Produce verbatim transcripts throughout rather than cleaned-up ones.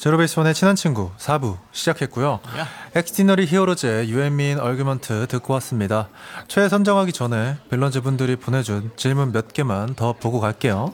제로베이스원의 친한 친구 사 부 시작했고요. 야. 엑스티너리 히어로즈의 유앤민 얼규먼트 듣고 왔습니다. 최애 선정하기 전에 빌런즈 분들이 보내준 질문 몇 개만 더 보고 갈게요.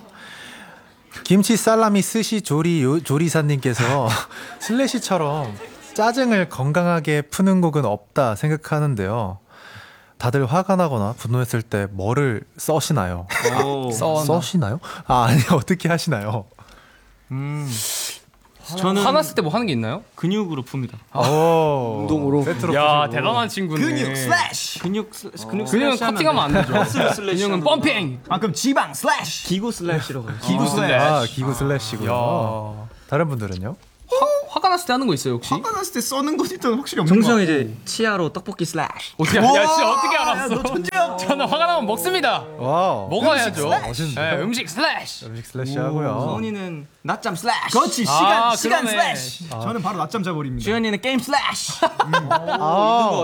김치 살라미 스시 조리 요, 조리사님께서 슬래시처럼 짜증을 건강하게 푸는 곡은 없다 생각하는데요. 다들 화가 나거나 분노했을 때 뭐를 써시나요? 아, 써시나요? 아 아니 어떻게 하시나요? 음, 저는 화났을 때 뭐 하는 게 있나요? 근육으로 풉니다. 오, 운동으로. 야 대단한 친구네. 근육 슬래시. 근육 슬래시. 근육 근육은 커팅하면 안 되죠. 슬래시. 근육은 펌핑. 아 그럼 지방 슬래시. 기구 슬래시라고 해요. 기구 아, 슬래시. 기구 슬래시구나. 야. 다른 분들은요? 화, 화가 났을 때 하는 거 있어요 혹시? 화가 났을 때 써는 건 일단 확실히 없는 거. 정수형 이제 치아로 떡볶이 슬래시. 어떻게 야 진짜 어떻게 알았어? 너 천재야. 저는 화가 나면 먹습니다. 와우. 먹어야죠. 멋있는데. 네, 음식 슬래시. 음식 슬래시 하고요. 서훈이는 낮잠 슬래시. 그렇지 시간 아, 시간 그러네. 슬래시. 저는 바로 낮잠 자버립니다. 주현이는 게임 슬래시. 아,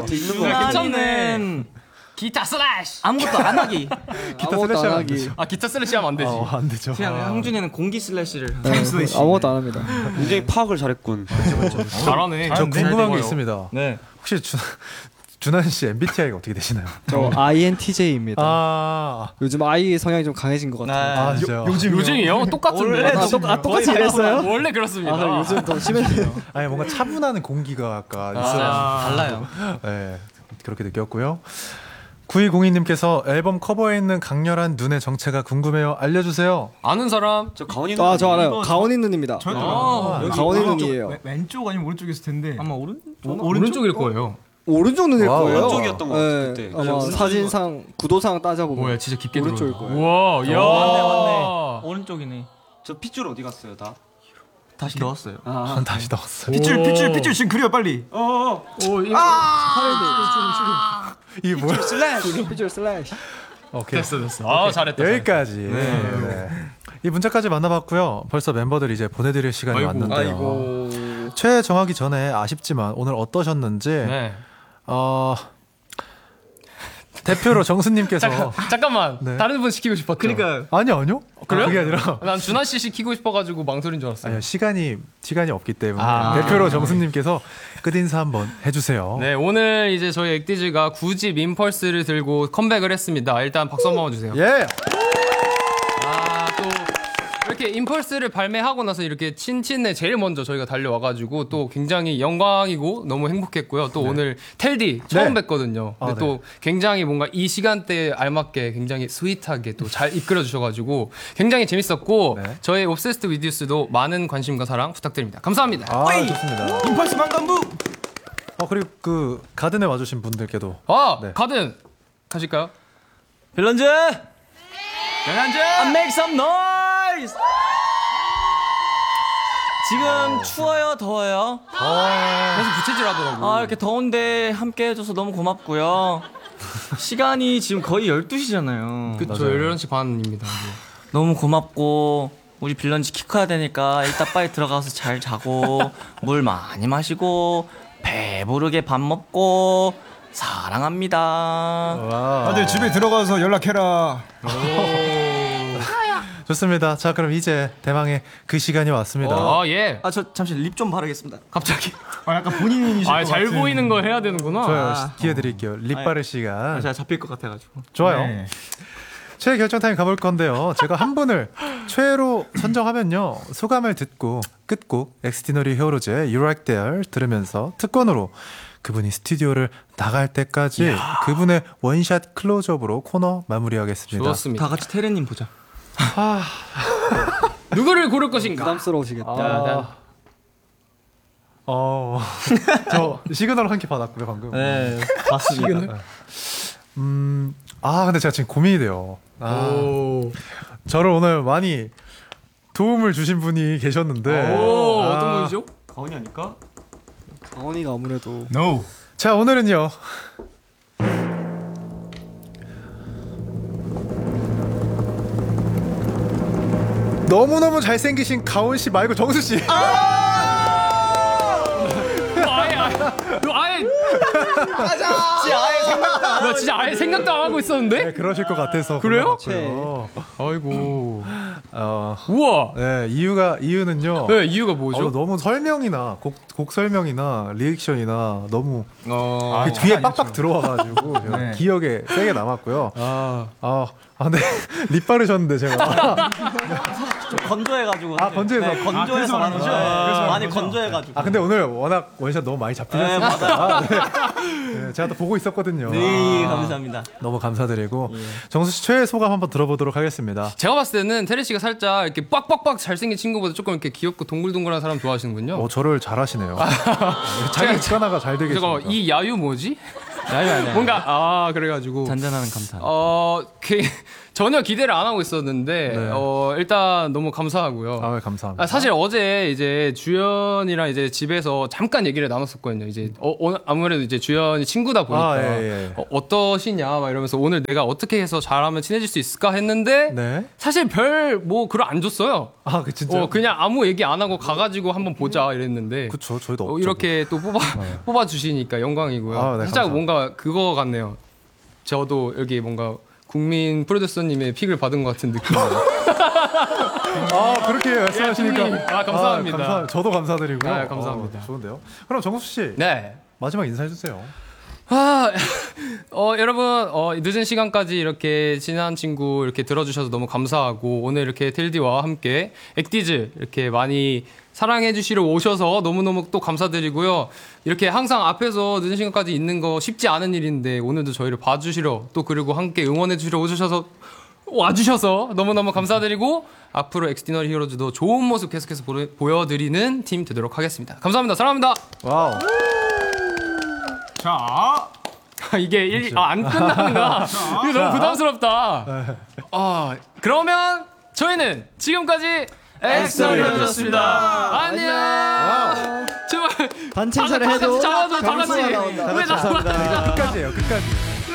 주현이는 기타 슬래시. 아무것도 안 하기. 기타 슬래시 하면 안 되죠. 아 기타 슬래시 하면 안 되지. 어, 안 되죠. 그냥 형준이는 공기 슬래시를. 네, 슬래시. 아무것도 안 합니다. 굉장히 파악을 잘했군. 잘하네. 저 궁금한 게 좋아요. 있습니다. 네. 혹시 주, 준환 씨 엠비티아이가 어떻게 되시나요? 저 아이엔티제이입니다. 아, 요즘 아이 성향이 좀 강해진 것 같아요. 아 진짜요? 요즘이요? 똑같은데. 아, 똑, 아, 똑같이 이랬어요? 원래 그렇습니다. 아, 요즘 더 심해요. 아니 뭔가 차분한 공기가 아까 있어요. 아, 달라요. 네, 그렇게 느꼈고요. 구이공이님께서 앨범 커버에 있는 강렬한 눈의 정체가 궁금해요. 알려주세요. 아는 사람? 저 가온이 아, 저 알아요. 이거 저- 가온이 눈입니다. 저도 아, 여기 가온이 오른쪽, 눈이에요. 왼- 왼쪽 아니면 오른쪽 있을 텐데. 아마 오른? 오, 오른쪽일 거예요. 오른쪽 눈일 와, 거예요. 오른쪽이었던 것 같아요, 네, 그때. 아마 오른쪽인 사진상 구도상 따져보면 뭐야 진짜 깊게 오른쪽일 들어요. 거예요. 우와, 야. 맞네 맞네. 오른쪽이네. 저 핏줄 어디 갔어요 다? 다시 넣었어요. 아, 다시 넣었어요. pit줄 pit줄 pit줄 지금 그려 빨리. 어어. 오, 이 이게 뭐야? 슬래시. 피줄 슬래시. 오케이. 됐어 됐어. 아 잘했다. 여기까지. 네. 이 문자까지 만나봤고요. 벌써 멤버들 이제 보내드릴 시간이 아이고, 왔는데요. 아이고. 최애 정하기 전에 아쉽지만 오늘 어떠셨는지 네. 어, 대표로 정수님께서 잠깐, 잠깐만. 네. 다른 분 시키고 싶었죠. 그러니까 아니요 아니요 그래요? 그게 아니라 난 준하 씨 시키고 싶어가지고 망설인 줄 알았어요. 아니요 시간이 시간이 없기 때문에 아. 대표로 정수님께서 끝 인사 한번 해주세요. 네, 오늘 이제 저희 액디즈가 구 집 임펄스를 들고 컴백을 했습니다. 일단 박수 한번 주세요. 예. 아, 또 이렇게 임펄스를 발매하고 나서 이렇게 친친에 제일 먼저 저희가 달려와가지고 또 굉장히 영광이고 너무 행복했고요. 또 오늘 텔디 처음 네. 뵀거든요. 근데 아, 네. 또 굉장히 뭔가 이 시간대에 알맞게 굉장히 스윗하게 또 잘 이끌어 주셔가지고 굉장히 재밌었고 네. 저희 옵세스트 위디우스도 많은 관심과 사랑 부탁드립니다. 감사합니다. 아 좋습니다. 임펄스 만감부. 어 그리고 그 가든에 와주신 분들께도 아, 네. 가든 가실까요? 빌런즈. 영양제. Make some noise. 지금 추워요, 더워요? 계속 부채질하더라고. 아, 이렇게 더운데 함께 해줘서 너무 고맙고요. 시간이 지금 거의 열두 시잖아요. 그쵸, 열한 시 반입니다. 너무 고맙고, 우리 빌런즈 키 커야 되니까 일단 빨리 들어가서 잘 자고, 물 많이 마시고, 배부르게 밥 먹고, 사랑합니다. 와. 다들 집에 들어가서 연락해라. 좋습니다. 자 그럼 이제 대망의 그 시간이 왔습니다. 아, 예. 아, 저 잠시 립 좀 바르겠습니다. 갑자기. 아 약간 본인이실 아, 것 잘 같은. 보이는 거 해야 되는구나. 좋아요. 아. 기회 드릴게요. 립 바를 시간. 제가 잡힐 것 같아가지고. 좋아요. 네. 최애 결정 타임 가볼 건데요. 제가 한 분을 최애로 선정하면요. 소감을 듣고 끝곡 엑스티너리 히어로즈의 You Like There 들으면서 특권으로 그분이 스튜디오를 나갈 때까지 그분의 원샷 클로즈업으로 코너 마무리하겠습니다. 좋습니다. 다 같이 테레님 보자. 누구를 고를 것인가? 부담스러우시겠다. 아, 어, 저 시그널 한 개 받았고요 방금. 네, 맞습니다. 음, 아 근데 제가 지금 고민이 돼요. 아, 오. 저를 오늘 많이 도움을 주신 분이 계셨는데. 오, 아, 어떤 분이죠? 가온이 아닐까? 가온이가 아무래도 No. 자 오늘은요. 너무너무 잘생기신 가온 씨 말고 정수 씨. 너 아예, 아예, 너 아예 나 진짜 아예 생각도 안 하고 있었는데? 네, 그러실 것 같아서 그래요? 골라봤고요. 아이고. 어, 우와. 네, 이유가 이유는요. 네, 이유가 어, 뭐죠? 너무 설명이나 곡, 곡 설명이나 리액션이나 너무 어. 그 뒤에 빡빡 들어와가지고 제가 네. 기억에 세게 남았고요. 아. 아, 아 근데 립 바르셨는데 제가 좀 건조해가지고. 아, 건조해서. 네, 건조해서 아, 많은 그래서 거죠. 그래서 많이 그런 거죠. 건조해가지고. 아 근데 오늘 워낙 원샷 너무 많이 네, 잡히셨으니까 맞아요. 네. 네, 제가 또 보고 있었거든요. 네, 아, 감사합니다. 너무 감사드리고 정수 씨 최애 소감 한번 들어보도록 하겠습니다. 제가 봤을 때는 테리 씨가 살짝 이렇게 빡빡빡 잘생긴 친구보다 조금 이렇게 귀엽고 동글동글한 사람 좋아하시는군요. 어 저를 잘하시네요. 자기 습관화가 잘 되겠습니다. 잠깐만, 이 야유 뭐지? 야유 아니야. 뭔가 아 그래가지고 잔잔하는 감사. 어 그, 전혀 기대를 안 하고 있었는데 네. 어 일단 너무 감사하고요. 아, 감사합니다. 아, 사실 어제 이제 주연이랑 이제 집에서 잠깐 얘기를 나눴었거든요. 이제 어, 어, 아무래도 이제 주연이 친구다 보니까 아, 예, 예. 어, 어떠시냐 막 이러면서 오늘 내가 어떻게 해서 잘하면 친해질 수 있을까 했는데 네. 사실 별 뭐 글을 안 줬어요. 아, 그 진짜. 어, 그냥 아무 얘기 안 하고 가가지고 한번 보자 이랬는데 그쵸, 저희도 어, 없죠. 이렇게 또 뽑아 뽑아 주시니까 영광이고요. 아, 네, 살짝 감사합니다. 뭔가 그거 같네요. 저도 여기 뭔가 국민 프로듀서님의 픽을 받은 것 같은 느낌이에요. 아, 그렇게 말씀하시니까. 형님. 아, 감사합니다. 감사, 저도 감사드리고요. 아, 감사합니다. 어, 좋은데요. 그럼 정수 씨 네. 마지막 인사해 주세요. 아, 어, 여러분, 어, 늦은 시간까지 이렇게 친한 친구 이렇게 들어주셔서 너무 감사하고, 오늘 이렇게 텔디와 함께 액디즈 이렇게 많이 사랑해주시러 오셔서 너무너무 또 감사드리고요. 이렇게 항상 앞에서 늦은 시간까지 있는 거 쉽지 않은 일인데, 오늘도 저희를 봐주시러 또 그리고 함께 응원해주시러 오셔서, 와주셔서 너무너무 감사드리고, 앞으로 엑스디너리 히어로즈도 좋은 모습 계속해서 보여- 보여드리는 팀 되도록 하겠습니다. 감사합니다. 사랑합니다. 와우. 자, 이게 일, 아, 안 끝나는가? 이거 너무 부담스럽다. 아, 그러면 저희는 지금까지 엑소리였습니다. 안녕. 제발 단체 인사를 다 해도 같이 잡아줘, 다 같이. 점수가 나온다. 왜 나만? 끝까지예요. 끝까지.